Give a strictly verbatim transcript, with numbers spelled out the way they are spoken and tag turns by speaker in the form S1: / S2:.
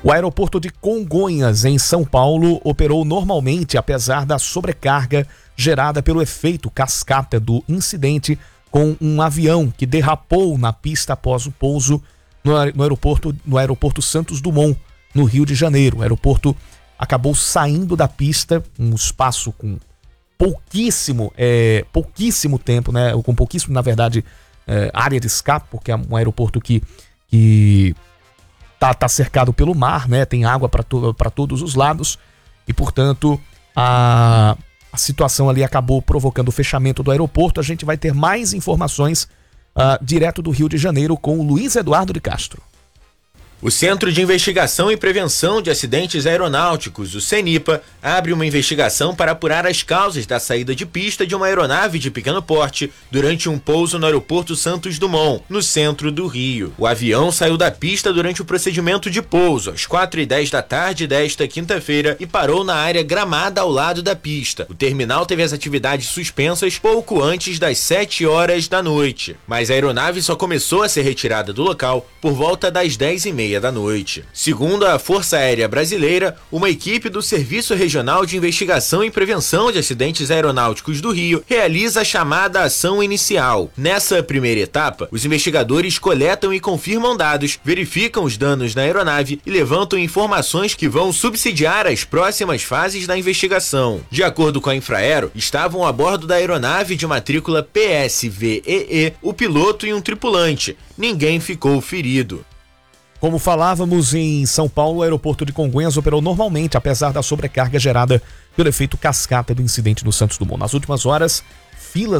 S1: O aeroporto de Congonhas, em São Paulo, operou normalmente, apesar da sobrecarga gerada pelo efeito cascata do incidente com um avião que derrapou na pista após o pouso no aeroporto, no aeroporto Santos Dumont, no Rio de Janeiro. O aeroporto acabou saindo da pista, um espaço com pouquíssimo, é, pouquíssimo tempo, né? Com pouquíssimo, na verdade, é, área de escape, porque é um aeroporto que... que Tá, tá cercado pelo mar, né? Tem água para to, para todos os lados e, portanto, a, a situação ali acabou provocando o fechamento do aeroporto. A gente vai ter mais informações uh, direto do Rio de Janeiro com o Luiz Eduardo de Castro.
S2: O Centro de Investigação e Prevenção de Acidentes Aeronáuticos, o CENIPA, abre uma investigação para apurar as causas da saída de pista de uma aeronave de pequeno porte durante um pouso no aeroporto Santos Dumont, no centro do Rio. O avião saiu da pista durante o procedimento de pouso, às quatro e dez da tarde desta quinta-feira, e parou na área gramada ao lado da pista. O terminal teve as atividades suspensas pouco antes das sete horas da noite, mas a aeronave só começou a ser retirada do local por volta das dez e meia da noite. Segundo a Força Aérea Brasileira, uma equipe do Serviço Regional de Investigação e Prevenção de Acidentes Aeronáuticos do Rio realiza a chamada ação inicial. Nessa primeira etapa, os investigadores coletam e confirmam dados, verificam os danos na aeronave e levantam informações que vão subsidiar as próximas fases da investigação. De acordo com a Infraero, estavam a bordo da aeronave de matrícula P S V E E o piloto e um tripulante. Ninguém ficou ferido.
S1: Como falávamos, em São Paulo, o aeroporto de Congonhas operou normalmente, apesar da sobrecarga gerada pelo efeito cascata do incidente no Santos Dumont. Nas últimas horas, filas